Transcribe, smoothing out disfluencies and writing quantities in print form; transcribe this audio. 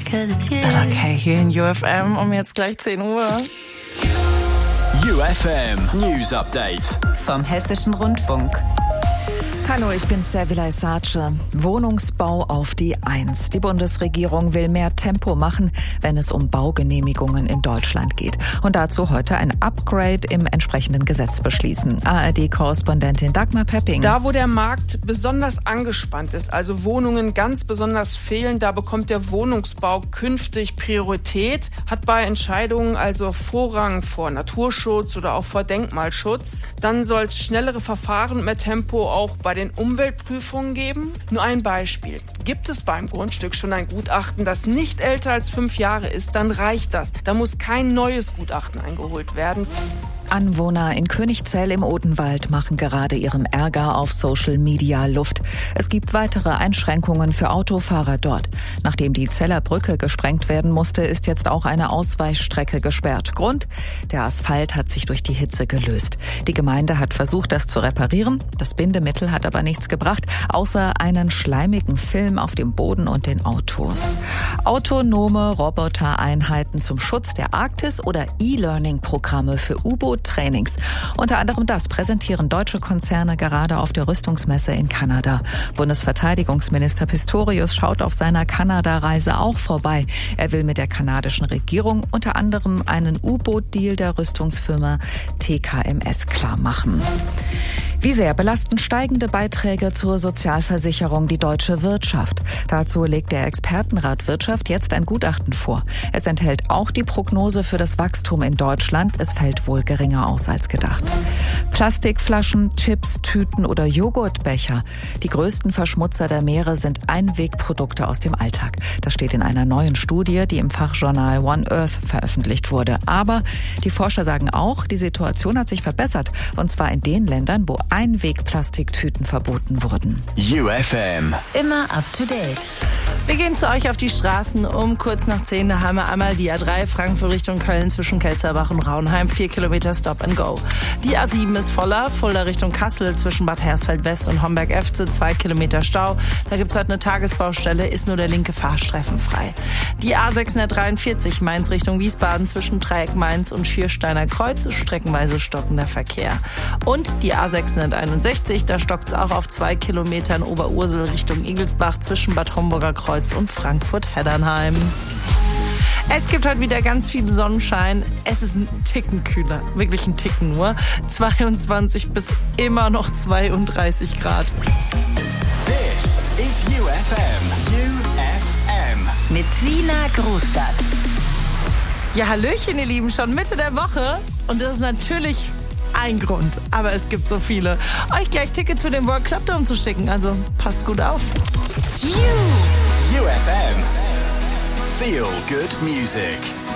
Okay, hier in UFM um jetzt gleich 10 Uhr. UFM News Update vom Hessischen Rundfunk. Hallo, ich bin Servilay Sace. Wohnungsbau auf die 1. Die Bundesregierung will mehr Tempo machen, wenn es um Baugenehmigungen in Deutschland geht. Und dazu heute ein Upgrade im entsprechenden Gesetz beschließen. ARD-Korrespondentin Dagmar Pepping. Da, wo der Markt besonders angespannt ist, also Wohnungen ganz besonders fehlen, da bekommt der Wohnungsbau künftig Priorität, hat bei Entscheidungen also Vorrang vor Naturschutz oder auch vor Denkmalschutz. Dann soll es schnellere Verfahren, mehr Tempo auch bei den Umweltprüfungen geben. Nur ein Beispiel. Gibt es beim Grundstück schon ein Gutachten, das nicht älter als 5 Jahre ist, dann reicht das. Da muss kein neues Gutachten eingeholt werden. Anwohner in Königzell im Odenwald machen gerade ihrem Ärger auf Social Media Luft. Es gibt weitere Einschränkungen für Autofahrer dort. Nachdem die Zeller Brücke gesprengt werden musste, ist jetzt auch eine Ausweichstrecke gesperrt. Grund? Der Asphalt hat sich durch die Hitze gelöst. Die Gemeinde hat versucht, das zu reparieren. Das Bindemittel hat aber nichts gebracht, außer einen schleimigen Film auf dem Boden und den Autos. Autonome Robotereinheiten zum Schutz der Arktis oder E-Learning-Programme für U-Boot-Trainings. Unter anderem das präsentieren deutsche Konzerne gerade auf der Rüstungsmesse in Kanada. Bundesverteidigungsminister Pistorius schaut auf seiner Kanada-Reise auch vorbei. Er will mit der kanadischen Regierung unter anderem einen U-Boot-Deal der Rüstungsfirma TKMS klarmachen. Wie sehr belasten steigende Beiträge zur Sozialversicherung die deutsche Wirtschaft? Dazu legt der Expertenrat Wirtschaft jetzt ein Gutachten vor. Es enthält auch die Prognose für das Wachstum in Deutschland. Es fällt wohl geringer aus als gedacht. Plastikflaschen, Chips, Tüten oder Joghurtbecher. Die größten Verschmutzer der Meere sind Einwegprodukte aus dem Alltag. Das steht in einer neuen Studie, die im Fachjournal One Earth veröffentlicht wurde. Aber die Forscher sagen auch, die Situation hat sich verbessert. Und zwar in den Ländern, wo Einwegplastiktüten verboten wurden. UFM. Immer up to date. Wir gehen zu euch auf die Straßen um kurz nach 10. Da haben wir einmal die A3 Frankfurt Richtung Köln zwischen Kelzerbach und Raunheim. 4 Kilometer Stop and Go. Die A7 ist voller. Fulda Richtung Kassel zwischen Bad Hersfeld West und Homberg-Efze. 2 Kilometer Stau. Da gibt's heute eine Tagesbaustelle. Ist nur der linke Fahrstreifen frei. Die A643 Mainz Richtung Wiesbaden zwischen Dreieck Mainz und Schiersteiner Kreuz. Streckenweise stockender Verkehr. Und die A661, da stockt's auch auf 2 Kilometern Oberursel Richtung Igelsbach zwischen Bad Homburger Kreuz und Frankfurt-Heddernheim. Es gibt heute wieder ganz viel Sonnenschein. Es ist ein Ticken kühler, wirklich ein Ticken nur. 22 bis immer noch 32 Grad. This is UFM. UFM. Mit Sina Großstadt. Ja, Hallöchen, ihr Lieben, schon Mitte der Woche. Und das ist natürlich ein Grund, aber es gibt so viele. Euch gleich Tickets für den World Club Dome zu schicken, also passt gut auf. UFM. Feel good music.